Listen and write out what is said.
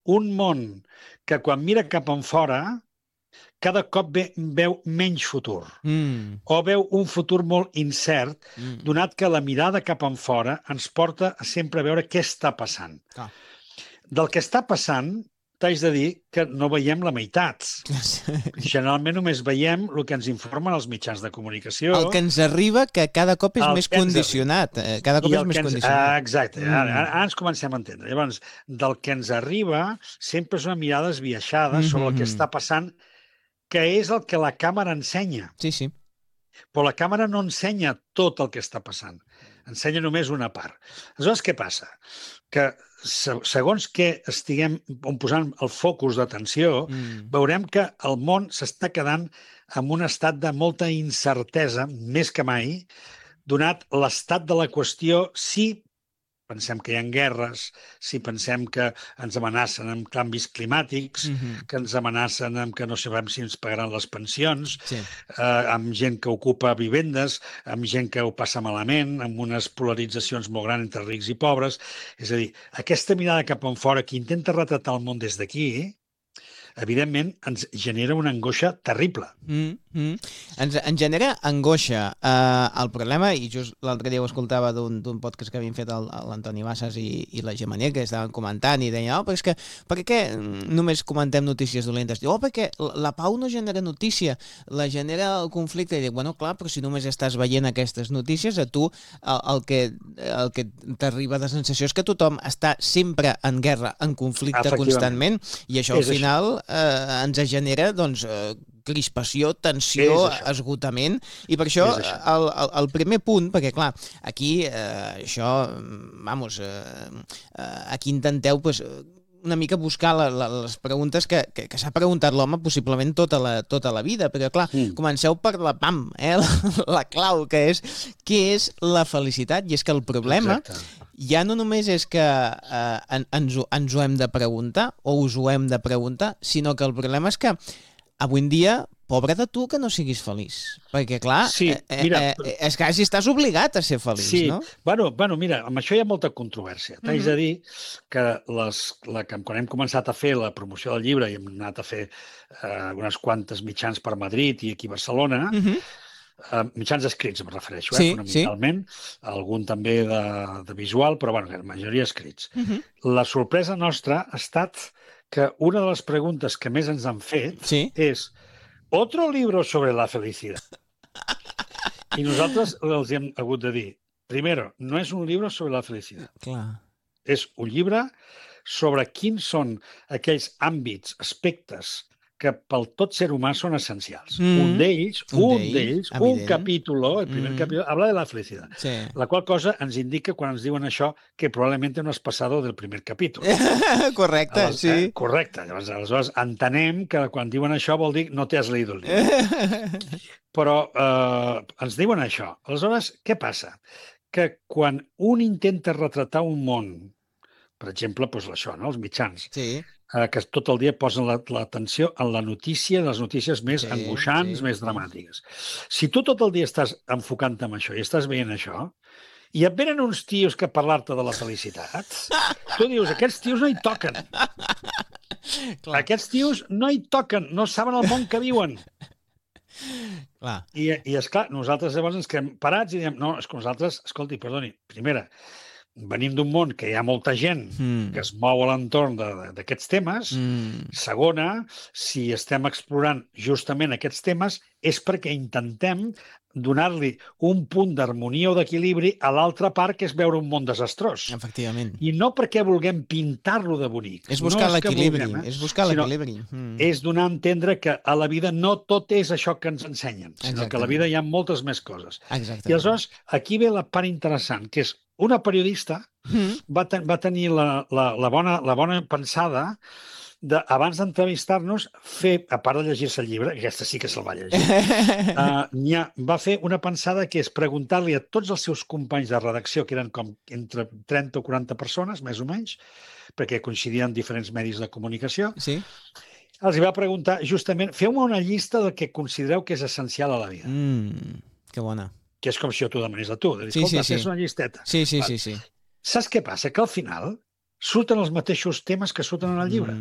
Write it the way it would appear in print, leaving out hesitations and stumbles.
un món que quan mira cap enfora cada cop veu menys futur o veu un futur molt incert, donat que la mirada cap enfora ens porta a sempre veure què està passant. Ah. Del que està passant, t'haig de dir que no veiem la meitat. Generalment només veiem el que ens informen els mitjans de comunicació. El que ens arriba, que cada cop és més condicionat. Cada cop és més condicionat. Exacte, ara ens comencem a entendre. Llavors, del que ens arriba sempre és una mirada esbiaixada sobre el que està passant, que és el que la càmera ensenya. Sí, sí. Però la càmera no ensenya tot el que està passant. Ensenya només una part. Aleshores, què passa? Que segons que estiguem posant el focus d'atenció, veurem que el món s'està quedant en un estat de molta incertesa, més que mai, donat l'estat de la qüestió, si pensem que hi ha guerres, si pensem que ens amenacen amb canvis climàtics, que ens amenacen amb que no sabem si ens pagaran les pensions, amb gent que ocupa vivendes, amb gent que ho passa malament, amb unes polaritzacions molt grans entre rics i pobres. És a dir, aquesta mirada cap enfora que intenta retratar el món des d'aquí, evidentment ens genera una angoixa terrible. Ens genera angoixa. El problema, i just l'altre dia ho escoltava d'un podcast que havien fet l'Antoni Bassas i la Gemma Nier, que estaven comentant i deien, però és que per què només comentem notícies dolentes? Diu, perquè la pau no genera notícia, la genera el conflicte. I dic, bueno, clar, però si només estàs veient aquestes notícies, a tu el que t'arriba de sensació és que tothom està sempre en guerra, en conflicte constantment, i això al final ens genera, doncs, crispació, tensió, esgotament, i per això el primer punt, perquè clar, aquí això, aquí intenteu una mica buscar les preguntes que s'ha preguntat l'home possiblement tota la vida, però clar, comenceu per la PAM, la clau, que és què és la felicitat, i és que el problema ja no només és que ens ho hem de preguntar o us ho hem de preguntar, sinó que el problema és que avui en dia, pobre de tu que no siguis feliç. Perquè, clar, és que si estàs obligat a ser feliç, no? Bueno, mira, amb això hi ha molta controvèrsia. T'haig de dir que quan hem començat a fer la promoció del llibre i hem anat a fer unes quantes mitjans per Madrid i aquí a Barcelona, mitjans escrits, em refereixo, fonamentalment, algun també de visual, però bueno, la majoria escrits. La sorpresa nostra ha estat que una de les preguntes que més ens han fet és ¿otro libro sobre la felicidad? I nosaltres els hem hagut de dir, primero, no és un llibre sobre la felicitat. És un llibre sobre quins són aquells àmbits, aspectes que pel tot ser humà són essencials. Un d'ells, un capítol, el primer capítol, habla de la felicitat. La qual cosa ens indica, quan ens diuen això, que probablement no has passat del primer capítol. Correcte, sí. Correcte. Aleshores, entenem que quan diuen això vol dir no t'has leído el llibre. Però ens diuen això. Aleshores, què passa? Que quan un intenta retratar un món, per exemple, doncs això, no? Els mitjans, que tot el dia posen l'atenció en la notícia, les notícies més angoixants, més dramàtiques. Si tu tot el dia estàs enfocant-te en això i estàs veient això, i et venen uns tios que parlar-te de la felicitat, tu dius, aquests tios no hi toquen. Aquests tios no hi toquen, no saben el món que viuen. I esclar, nosaltres llavors ens quedem parats i diem, no, és que nosaltres, escolti, perdoni, primera, venim d'un món que hi ha molta gent que es mou a l'entorn d'aquests temes. Segona, si estem explorant justament aquests temes és perquè intentem donar-li un punt d'harmonia o d'equilibri a l'altra part, que és veure un món desastrós. Efectivament. I no perquè vulguem pintar-lo de bonic. És buscar l'equilibri. És donar a entendre que a la vida no tot és això que ens ensenyen, sinó que a la vida hi ha moltes més coses. I aleshores, aquí ve la part interessant, que és una periodista va tenir la bona pensada abans d'entrevistar-nos, a part de llegir-se el llibre, aquesta sí que se'l va llegir, va fer una pensada que és preguntar-li a tots els seus companys de redacció, que eren com entre 30 o 40 persones, més o menys, perquè coincidien diferents medis de comunicació, els va preguntar justament, feu-me una llista del que considereu que és essencial a la vida. Que bona. Que és com si jo t'ho demanés a tu. Escolta, fes una llisteta. Sí. Saps què passa? Que al final surten els mateixos temes que surten en el llibre.